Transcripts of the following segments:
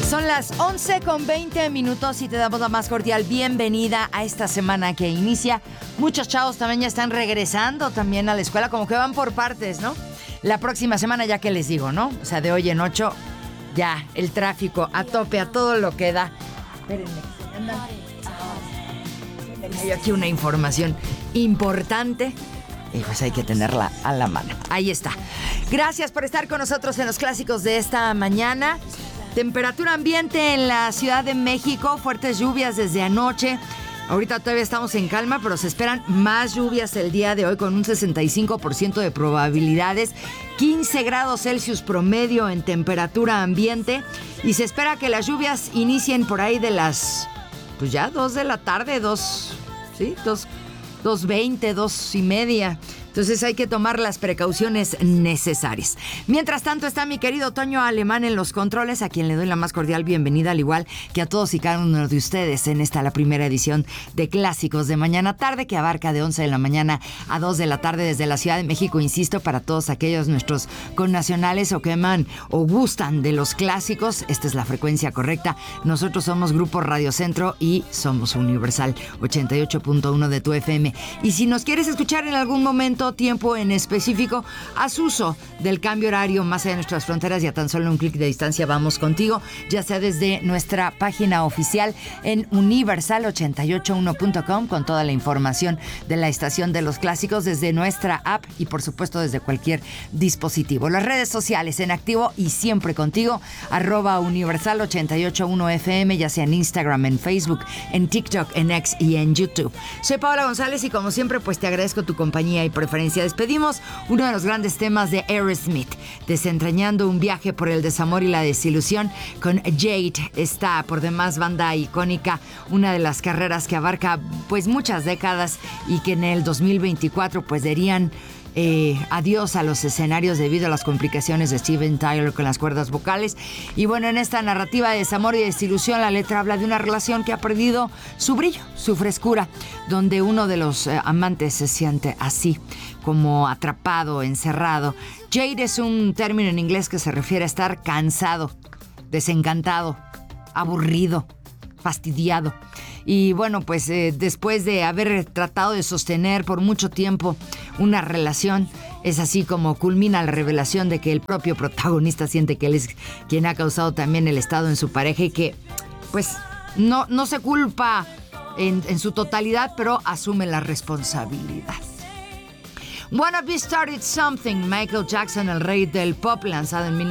Son las 11:20 y te damos la más cordial bienvenida a esta semana que inicia. Muchos chavos también ya están regresando también a la escuela, como que van por partes, ¿no? La próxima semana ya que les digo, ¿no? O sea, de hoy en 8, ya el tráfico a tope, a todo lo que da. Espérenme, hay aquí una información importante y pues hay que tenerla a la mano. Ahí está. Gracias por estar con nosotros en los clásicos de esta mañana. Temperatura ambiente en la Ciudad de México, fuertes lluvias desde anoche. Ahorita todavía estamos en calma, pero se esperan más lluvias el día de hoy con un 65% de probabilidades, 15 grados Celsius promedio en temperatura ambiente y se espera que las lluvias inicien por ahí de las, pues ya 2 de la tarde, 2:20, 2:30. Entonces hay que tomar las precauciones necesarias. Mientras tanto está mi querido Toño Alemán en los controles, a quien le doy la más cordial bienvenida, al igual que a todos y cada uno de ustedes en esta, la primera edición de Clásicos de Mañana Tarde, que abarca de 11 de la mañana a 2 de la tarde desde la Ciudad de México. Insisto, para todos aquellos nuestros connacionales o que aman o gustan de los clásicos, esta es la frecuencia correcta. Nosotros somos Grupo Radio Centro y somos Universal 88.1 de tu FM. Y si nos quieres escuchar en algún momento, tiempo en específico, haz uso del cambio horario más allá de nuestras fronteras y a tan solo un clic de distancia vamos contigo, ya sea desde nuestra página oficial en universal881.com con toda la información de la estación de los clásicos, desde nuestra app y por supuesto desde cualquier dispositivo. Las redes sociales en activo y siempre contigo, @universal881fm, ya sea en Instagram, en Facebook, en TikTok, en X y en YouTube. Soy Paola González y como siempre pues te agradezco tu compañía y preferencia. Despedimos uno de los grandes temas de Aerosmith, desentrañando un viaje por el desamor y la desilusión con Jade, esta por demás banda icónica, una de las carreras que abarca pues muchas décadas y que en el 2024 pues darían adiós a los escenarios debido a las complicaciones de Steven Tyler con las cuerdas vocales. Y bueno, en esta narrativa de desamor y desilusión, la letra habla de una relación que ha perdido su brillo, su frescura, donde uno de los amantes se siente así, como atrapado, encerrado. Jade es un término en inglés que se refiere a estar cansado, desencantado, aburrido, fastidiado. Y bueno, pues después de haber tratado de sostener por mucho tiempo una relación, es así como culmina la revelación de que el propio protagonista siente que él es quien ha causado también el estado en su pareja y que pues no se culpa en su totalidad, pero asume la responsabilidad. Wanna Be Started Something, Michael Jackson, el rey del pop, lanzado en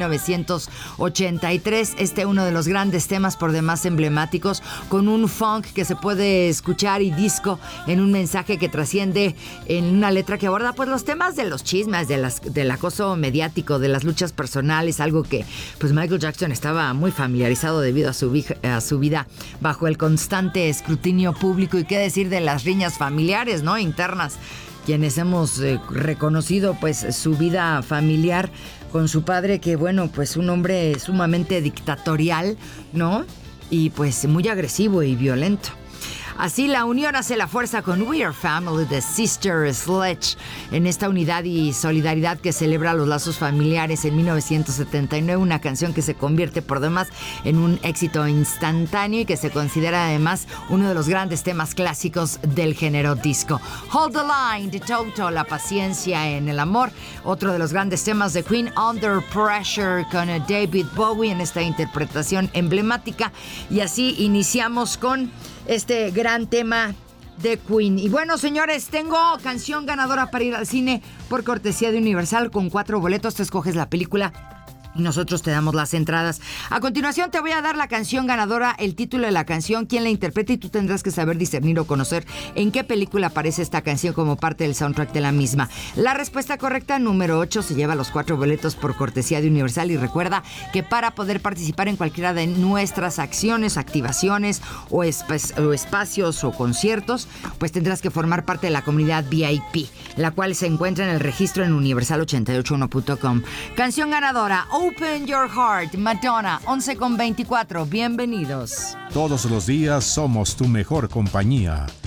1983. Uno de los grandes temas por demás emblemáticos, con un funk que se puede escuchar y disco en un mensaje que trasciende en una letra que aborda pues los temas de los chismes, del acoso mediático, de las luchas personales, algo que pues Michael Jackson estaba muy familiarizado debido a su vida bajo el constante escrutinio público, y qué decir de las riñas familiares, ¿no? Internas, quienes hemos reconocido pues su vida familiar con su padre, que bueno, pues un hombre sumamente dictatorial, ¿no? Y pues muy agresivo y violento. Así la unión hace la fuerza con We Are Family de Sister Sledge, en esta unidad y solidaridad que celebra los lazos familiares en 1979, una canción que se convierte por demás en un éxito instantáneo y que se considera además uno de los grandes temas clásicos del género disco. Hold the Line de Toto, la paciencia en el amor, otro de los grandes temas de Queen, Under Pressure con David Bowie en esta interpretación emblemática, y así iniciamos con este gran tema de Queen. Y bueno, señores, tengo canción ganadora para ir al cine por cortesía de Universal con 4 boletos. Te escoges la película y nosotros te damos las entradas. A continuación te voy a dar la canción ganadora, el título de la canción, quién la interpreta, y tú tendrás que saber discernir o conocer en qué película aparece esta canción como parte del soundtrack de la misma. La respuesta correcta, número 8, se lleva los 4 boletos por cortesía de Universal. Y recuerda que para poder participar en cualquiera de nuestras acciones, activaciones o espacios o conciertos, pues tendrás que formar parte de la comunidad VIP, la cual se encuentra en el registro en universal881.com. Canción ganadora, Open Your Heart, Madonna, 11:24. Bienvenidos. Todos los días somos tu mejor compañía.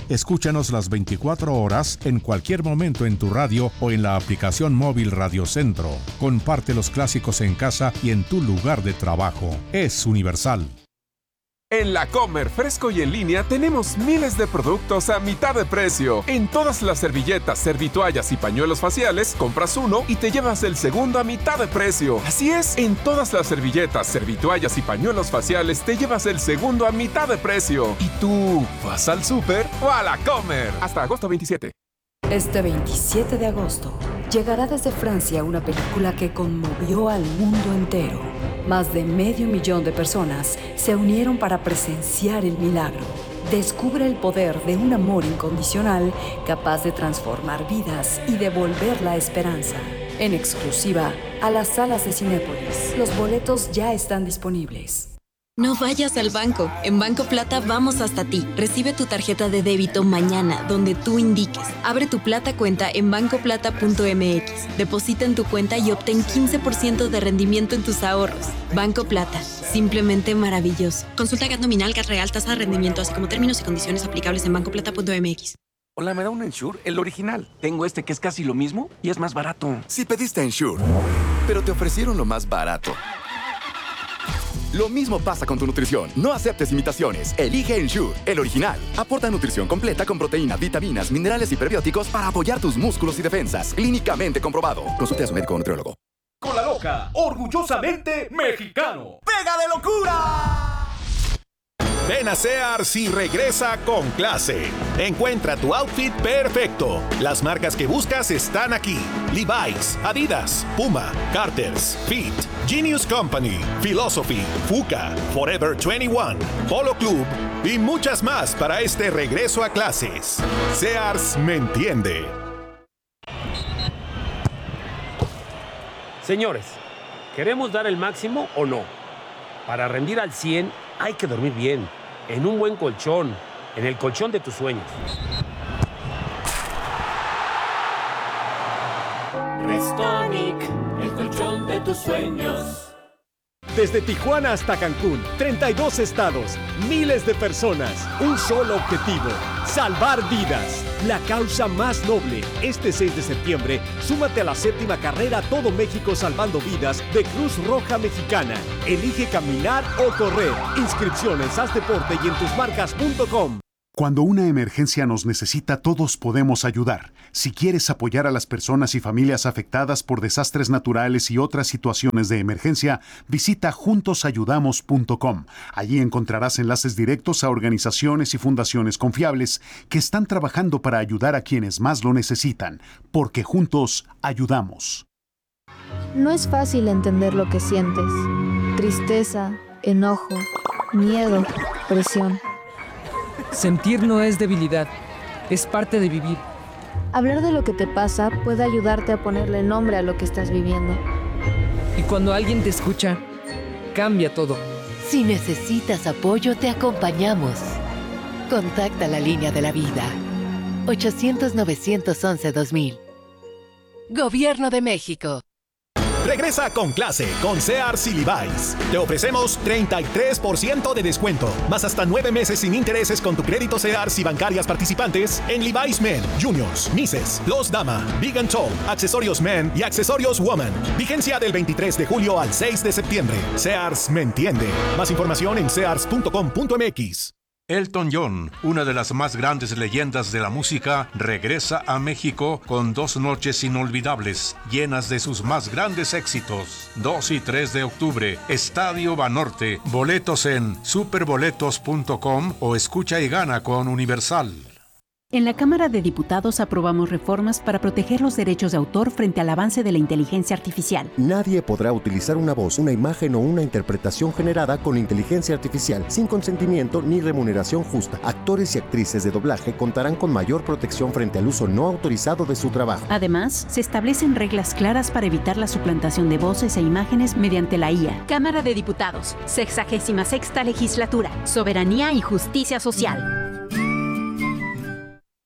Escúchanos las 24 horas en cualquier momento en tu radio o en la aplicación móvil Radio Centro. Comparte los clásicos en casa y en tu lugar de trabajo. Es Universal. En La Comer, fresco y en línea, tenemos miles de productos a mitad de precio. En todas las servilletas, servitoallas y pañuelos faciales, compras uno y te llevas el segundo a mitad de precio. Así es, en todas las servilletas, servitoallas y pañuelos faciales, te llevas el segundo a mitad de precio. ¿Y tú, vas al súper o a La Comer? Hasta agosto 27. Este 27 de agosto, llegará desde Francia una película que conmovió al mundo entero. Más de 500,000 de personas se unieron para presenciar el milagro. Descubre el poder de un amor incondicional capaz de transformar vidas y devolver la esperanza. En exclusiva a las salas de Cinépolis. Los boletos ya están disponibles. No vayas al banco. En Banco Plata vamos hasta ti. Recibe tu tarjeta de débito mañana, donde tú indiques. Abre tu Plata cuenta en bancoplata.mx. Deposita en tu cuenta y obtén 15% de rendimiento en tus ahorros. Banco Plata. Simplemente maravilloso. Consulta GAT nominal, GAT real, tasa de rendimiento, así como términos y condiciones aplicables en bancoplata.mx. Hola, ¿me da un Ensure? El original. Tengo este que es casi lo mismo y es más barato. Sí pediste Ensure, pero te ofrecieron lo más barato. Lo mismo pasa con tu nutrición. No aceptes imitaciones. Elige Ensure, el original. Aporta nutrición completa con proteínas, vitaminas, minerales y prebióticos para apoyar tus músculos y defensas. Clínicamente comprobado. Consulte a su médico o nutriólogo. Con la loca, orgullosamente mexicano. ¡Pega de locura! Ven a Sears y regresa con clase. Encuentra tu outfit perfecto. Las marcas que buscas están aquí: Levi's, Adidas, Puma, Carter's, Fit, Genius Company, Philosophy, Fuka, Forever 21, Polo Club y muchas más para este regreso a clases. Sears me entiende. Señores, ¿queremos dar el máximo o no? Para rendir al 100 hay que dormir bien, en un buen colchón, en el colchón de tus sueños. Restonic, el colchón de tus sueños. Desde Tijuana hasta Cancún, 32 estados, miles de personas, un solo objetivo: salvar vidas. La causa más noble. Este 6 de septiembre, súmate a la 7ª carrera Todo México Salvando Vidas de Cruz Roja Mexicana. Elige caminar o correr. Inscripción en sasdeporte y en tusmarcas.com. Cuando una emergencia nos necesita, todos podemos ayudar. Si quieres apoyar a las personas y familias afectadas por desastres naturales y otras situaciones de emergencia, visita juntosayudamos.com. Allí encontrarás enlaces directos a organizaciones y fundaciones confiables que están trabajando para ayudar a quienes más lo necesitan, porque juntos ayudamos. No es fácil entender lo que sientes: tristeza, enojo, miedo, presión. Sentir no es debilidad, es parte de vivir. Hablar de lo que te pasa puede ayudarte a ponerle nombre a lo que estás viviendo. Y cuando alguien te escucha, cambia todo. Si necesitas apoyo, te acompañamos. Contacta la línea de la vida. 800-911-2000. Gobierno de México. Regresa con clase con Sears y Levi's. Te ofrecemos 33% de descuento, más hasta 9 meses sin intereses con tu crédito Sears y bancarias participantes en Levi's Men, Juniors, Misses, Los Dama, Big and Tall, accesorios Men y accesorios Woman. Vigencia del 23 de julio al 6 de septiembre. Sears me entiende. Más información en sears.com.mx. Elton John, una de las más grandes leyendas de la música, regresa a México con 2 noches inolvidables, llenas de sus más grandes éxitos. 2 y 3 de octubre, Estadio Banorte. Boletos en superboletos.com o escucha y gana con Universal. En la Cámara de Diputados aprobamos reformas para proteger los derechos de autor frente al avance de la inteligencia artificial. Nadie podrá utilizar una voz, una imagen o una interpretación generada con inteligencia artificial sin consentimiento ni remuneración justa. Actores y actrices de doblaje contarán con mayor protección frente al uso no autorizado de su trabajo. Además, se establecen reglas claras para evitar la suplantación de voces e imágenes mediante la IA. Cámara de Diputados, 66ª Legislatura, Soberanía y Justicia Social.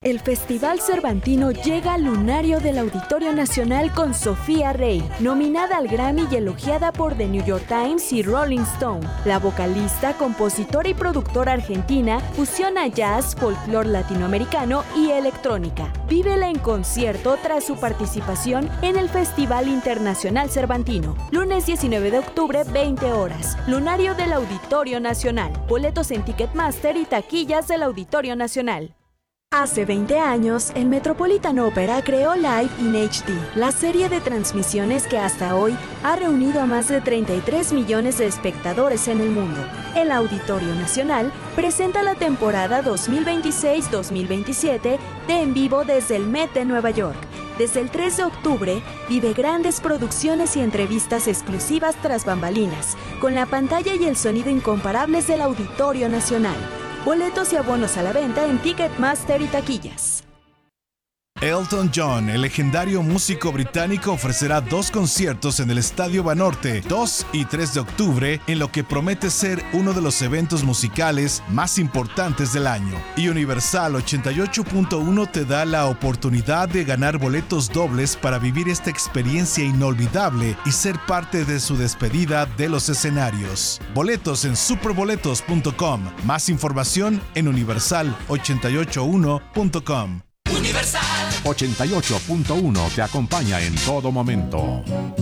El Festival Cervantino llega al lunario del Auditorio Nacional con Sofía Rey, nominada al Grammy y elogiada por The New York Times y Rolling Stone. La vocalista, compositora y productora argentina fusiona jazz, folclore latinoamericano y electrónica. Vívela en concierto tras su participación en el Festival Internacional Cervantino. Lunes 19 de octubre, 20 horas. Lunario del Auditorio Nacional. Boletos en Ticketmaster y taquillas del Auditorio Nacional. Hace 20 años, el Metropolitan Opera creó Live in HD, la serie de transmisiones que hasta hoy ha reunido a más de 33 millones de espectadores en el mundo. El Auditorio Nacional presenta la temporada 2026-2027 de En Vivo desde el Met de Nueva York. Desde el 3 de octubre, vive grandes producciones y entrevistas exclusivas tras bambalinas, con la pantalla y el sonido incomparables del Auditorio Nacional. Boletos y abonos a la venta en Ticketmaster y taquillas. Elton John, el legendario músico británico, ofrecerá 2 conciertos en el Estadio Banorte, 2 y 3 de octubre, en lo que promete ser uno de los eventos musicales más importantes del año. Y Universal 88.1 te da la oportunidad de ganar boletos dobles para vivir esta experiencia inolvidable y ser parte de su despedida de los escenarios. Boletos en superboletos.com. Más información en universal881.com. Universal 88.1 te acompaña en todo momento.